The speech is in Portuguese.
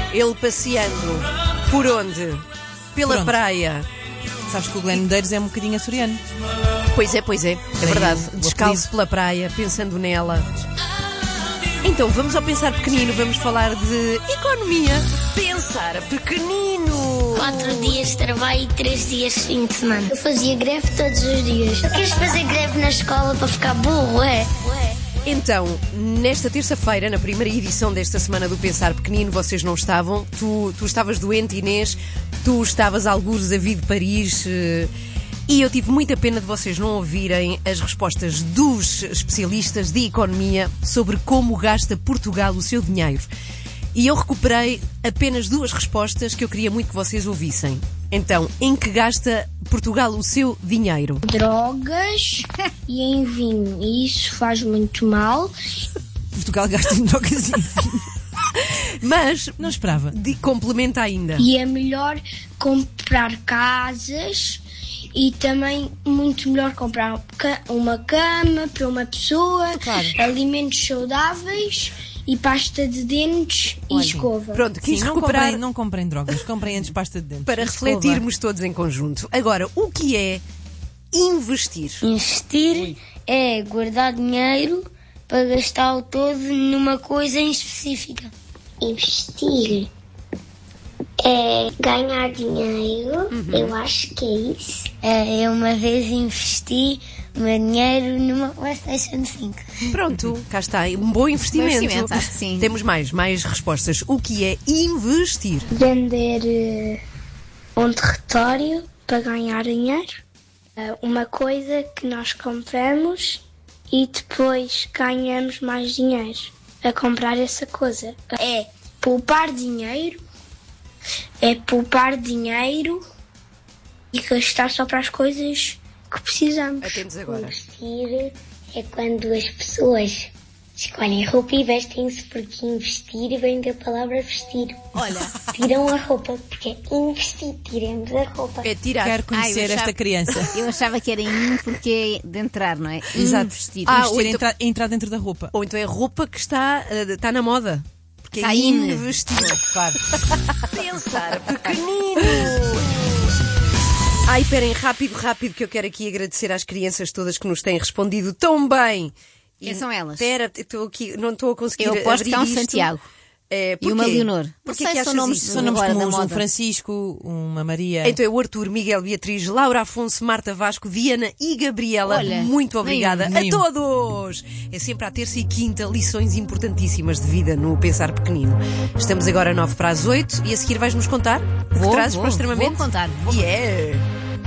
Ele passeando. Por onde? Pela Pronto. praia. Sabes que o Glenn Medeiros é um bocadinho açoriano. Pois é, é verdade. o Descalço apelido. pela praia, pensando nela. Então, vamos ao Pensar Pequenino, vamos falar de economia. Pensar Pequenino! 4 dias de trabalho e 3 dias de fim de semana. Eu fazia greve todos os dias. Queres fazer greve na escola para ficar burro, é? Então, nesta terça-feira, na primeira edição desta semana do Pensar Pequenino, vocês não estavam. Tu estavas doente, Inês. Tu estavas algures a vir de Paris. E eu tive muita pena de vocês não ouvirem as respostas dos especialistas de economia sobre como gasta Portugal o seu dinheiro. E eu recuperei apenas 2 respostas que eu queria muito que vocês ouvissem. Então, em que gasta Portugal o seu dinheiro? Drogas e em vinho. E isso faz muito mal. Portugal gasta em drogas e vinho. Mas, Não esperava. complementa ainda. E é melhor comprar casas e também muito melhor comprar uma cama para uma pessoa, Claro. alimentos saudáveis e pasta de dentes e escova. Pronto, quis Sim, recuperar não comprem drogas, comprem antes pasta de dentes. para Escova. refletirmos todos em conjunto. Agora, o que é investir? Investir é guardar dinheiro para gastá-lo todo numa coisa em específica. Investir é ganhar dinheiro, eu acho que é isso. Eu uma vez investi o meu dinheiro numa PlayStation 5. Pronto, cá está, um bom investimento. Acho que sim. Temos mais respostas. O que é investir? Vender um território para ganhar dinheiro. Uma coisa que nós compramos e depois ganhamos mais dinheiro a comprar essa coisa. É poupar dinheiro e gastar só para as coisas que precisamos. Atentos agora. Investir é quando as pessoas escolhem roupa e vestem-se, porque investir vem da palavra vestir. Olha, Tiram a roupa, porque é investir, tiremos a roupa. É tirar. Quero conhecer eu achava- esta criança. eu achava que era em porque é de entrar, não é? Exato. Investir. Ah, Investir, ou então- entrar dentro da roupa. Ou então é roupa que está na moda. Porque Está é in. investir. Claro. Pensar Pequenino! Ai, esperem, rápido, que eu quero aqui agradecer às crianças todas que nos têm respondido tão bem. Quem são elas? Espera, estou aqui, não estou a conseguir Eu aposto abrir que é um isto. Santiago. É, E uma porquê? Leonor. Porquê Não que sei, são achas nomes isso? São nomes agora da comuns, um moda. Francisco, uma Maria. Então é o Arthur, Miguel, Beatriz, Laura Afonso, Marta Vasco, Diana e Gabriela. Olha, muito obrigada nenhum. a todos! É sempre à terça e quinta lições importantíssimas de vida no Pensar Pequenino. Estamos agora 7:45 e a seguir vais-nos contar o que trazes para o extremamente? Vou contar. Yeah!